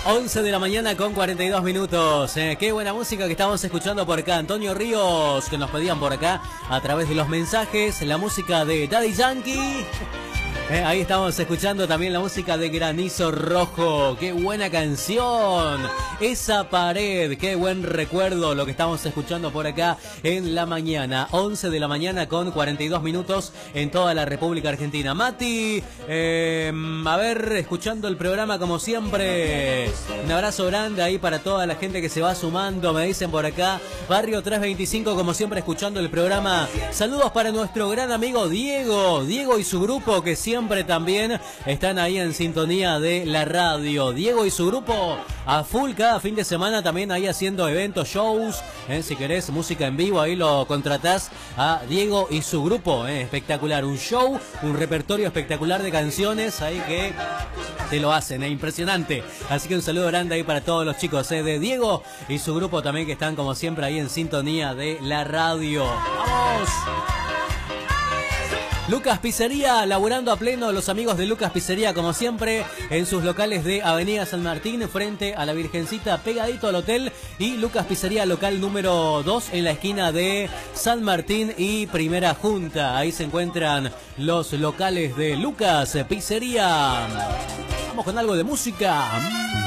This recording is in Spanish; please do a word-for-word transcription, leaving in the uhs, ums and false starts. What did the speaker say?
once de la mañana con cuarenta y dos minutos. Eh, qué buena música que estamos escuchando por acá. Antonio Ríos, que nos pedían por acá a través de los mensajes. La música de Daddy Yankee. Eh, ahí estamos escuchando también la música de Granizo Rojo. ¡Qué buena canción! Esa pared, qué buen recuerdo lo que estamos escuchando por acá en la mañana. once de la mañana con cuarenta y dos minutos en toda la República Argentina. Mati, eh, a ver, escuchando el programa como siempre. Un abrazo grande ahí para toda la gente que se va sumando. Me dicen por acá, Barrio trescientos veinticinco, como siempre escuchando el programa. Saludos para nuestro gran amigo Diego. Diego y su grupo que siempre Siempre también están ahí en sintonía de la radio. Diego y su grupo a full cada fin de semana, también ahí haciendo eventos, shows. ¿eh? Si querés música en vivo, ahí lo contratás a Diego y su grupo. ¿eh? Espectacular, un show, un repertorio espectacular de canciones ahí que te lo hacen, ¿eh? Impresionante. Así que un saludo grande ahí para todos los chicos ¿eh? de Diego y su grupo también, que están como siempre ahí en sintonía de la radio. ¡Vamos! Lucas Pizzería, laburando a pleno los amigos de Lucas Pizzería, como siempre, en sus locales de Avenida San Martín, frente a la Virgencita, pegadito al hotel, y Lucas Pizzería, local número dos, en la esquina de San Martín y Primera Junta. Ahí se encuentran los locales de Lucas Pizzería. Vamos con algo de música.